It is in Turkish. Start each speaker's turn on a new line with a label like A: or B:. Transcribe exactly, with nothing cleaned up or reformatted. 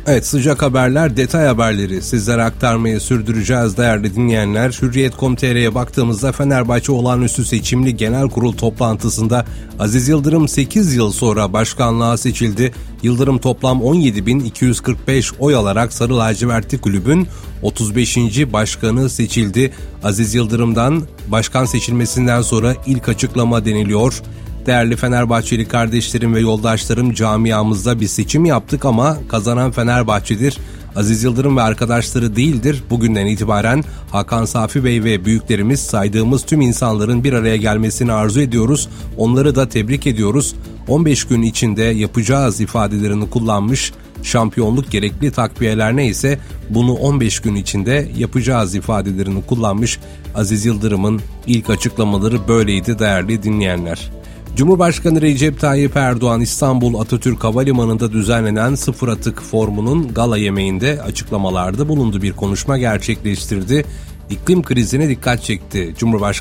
A: Evet, sıcak haberler, detay haberleri sizlere aktarmayı sürdüreceğiz değerli dinleyenler. Hürriyet nokta com nokta t r'ye baktığımızda Fenerbahçe Olağanüstü Seçimli Genel Kurul toplantısında Aziz Yıldırım sekiz yıl sonra başkanlığa seçildi. Yıldırım toplam on yedi bin iki yüz kırk beş oy alarak Sarı Lacivertli Kulübün otuz beşinci başkanı seçildi. Aziz Yıldırım'dan başkan seçilmesinden sonra ilk açıklama deniliyor. Değerli Fenerbahçeli kardeşlerim ve yoldaşlarım, camiamızda bir seçim yaptık ama kazanan Fenerbahçe'dir. Aziz Yıldırım ve arkadaşları değildir. Bugünden itibaren Hakan Safi Bey ve büyüklerimiz, saydığımız tüm insanların bir araya gelmesini arzu ediyoruz. Onları da tebrik ediyoruz. on beş gün içinde yapacağız ifadelerini kullanmış. Şampiyonluk gerekli takviyeler neyse bunu on beş gün içinde yapacağız ifadelerini kullanmış. Aziz Yıldırım'ın ilk açıklamaları böyleydi değerli dinleyenler. Cumhurbaşkanı Recep Tayyip Erdoğan İstanbul Atatürk Havalimanı'nda düzenlenen sıfır atık forumunun gala yemeğinde açıklamalarda bulundu, bir konuşma gerçekleştirdi. İklim krizine dikkat çekti. Cumhurbaşkanı